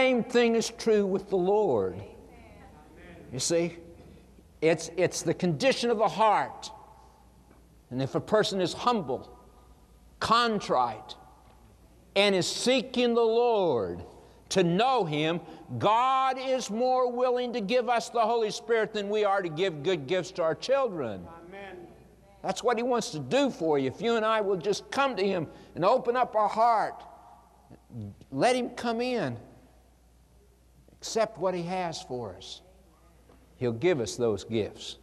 same thing is true with the Lord. You see, it's the condition of the heart. And if a person is humble, contrite, and is seeking the Lord to know Him, God is more willing to give us the Holy Spirit than we are to give good gifts to our children. Amen. That's what He wants to do for you. If you and I will just come to Him and open up our heart, let Him come in, accept what He has for us, He'll give us those gifts.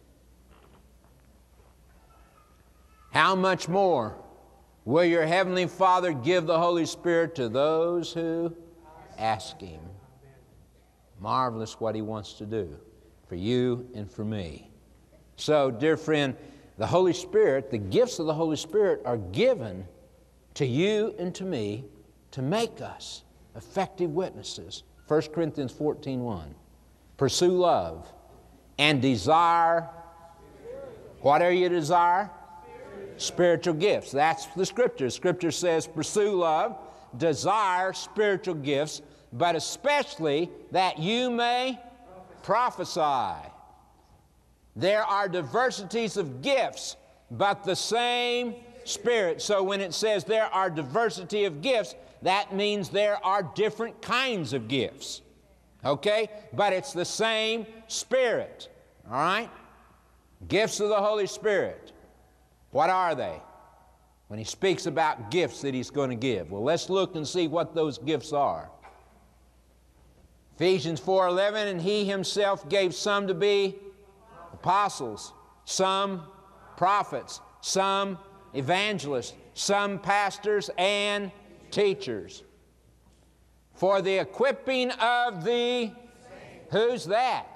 How much more will your Heavenly Father give the Holy Spirit to those who ask Him? Marvelous what He wants to do for you and for me. So, dear friend, the Holy Spirit, the gifts of the Holy Spirit are given to you and to me to make us effective witnesses. 1 Corinthians 14:1. Pursue love and desire. What are you desire? Spiritual gifts. That's the Scripture. Scripture says pursue love, desire spiritual gifts, but especially that you may prophesy. There are diversities of gifts, but the same Spirit. So when it says there are diversity of gifts, that means there are different kinds of gifts. Okay? But it's the same Spirit. All right? Gifts of the Holy Spirit. What are they? When He speaks about gifts that He's going to give. Well, let's look and see what those gifts are. Ephesians 4:11, and He Himself gave some to be apostles, some prophets, some evangelists, some pastors and teachers. For the equipping of the... Who's that?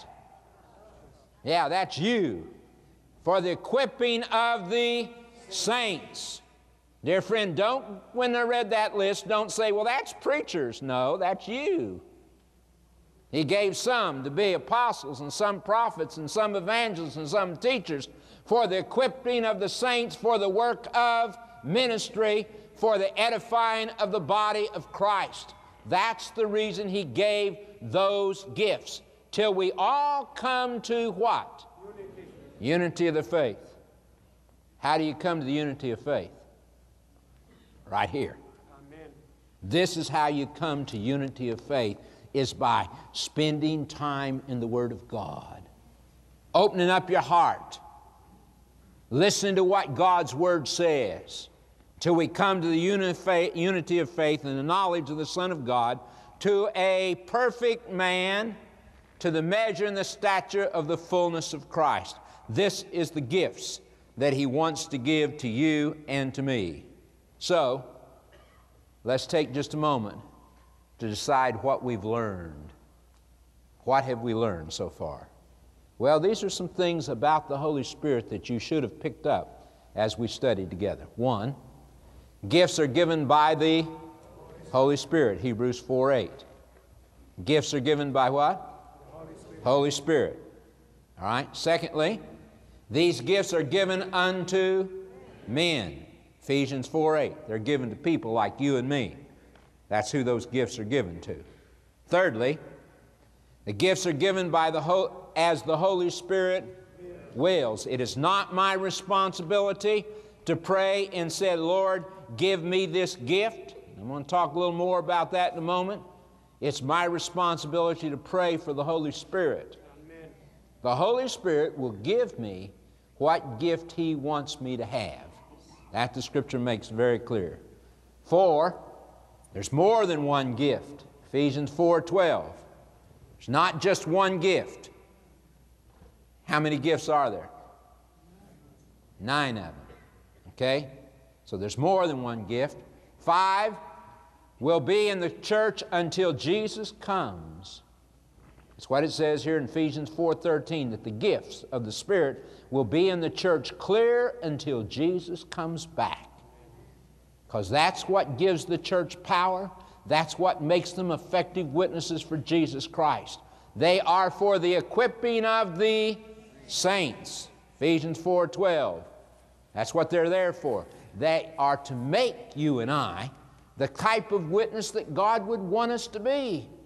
Yeah, that's you. For the equipping of the saints. Dear friend, don't, when I read that list, don't say, well, that's preachers. No, that's you. He gave some to be apostles and some prophets and some evangelists and some teachers for the equipping of the saints, for the work of ministry, for the edifying of the body of Christ. That's the reason He gave those gifts. Till we all come to what? Unity of the faith. How do you come to the unity of faith? Right here. Amen. This is how you come to unity of faith, is by spending time in the Word of God. Opening up your heart. Listening to what God's Word says. Till we come to the unity of faith and the knowledge of the Son of God, to a perfect man, to the measure and the stature of the fullness of Christ. This is the gifts that He wants to give to you and to me. So, let's take just a moment to decide what we've learned. What have we learned so far? Well, these are some things about the Holy Spirit that you should have picked up as we studied together. One, gifts are given by the Holy Spirit, Hebrews 4:8. Gifts are given by what? Holy Spirit. All right. Secondly, these gifts are given unto men. Ephesians 4:8. They're given to people like you and me. That's who those gifts are given to. Thirdly, the gifts are given by as the Holy Spirit wills. It is not my responsibility to pray and say, Lord, give me this gift. I'm going to talk a little more about that in a moment. It's my responsibility to pray for the Holy Spirit. Amen. The Holy Spirit will give me what gift He wants me to have. That the Scripture makes very clear. 4, there's more than one gift. Ephesians 4:12. There's not just one gift. How many gifts are there? 9 of them. Okay? So there's more than one gift. 5 will be in the church until Jesus comes. That's what it says here in Ephesians 4:13, that the gifts of the Spirit will be in the church clear until Jesus comes back. Because that's what gives the church power. That's what makes them effective witnesses for Jesus Christ. They are for the equipping of the saints. Ephesians 4:12. That's what they're there for. They are to make you and I the type of witness that God would want us to be.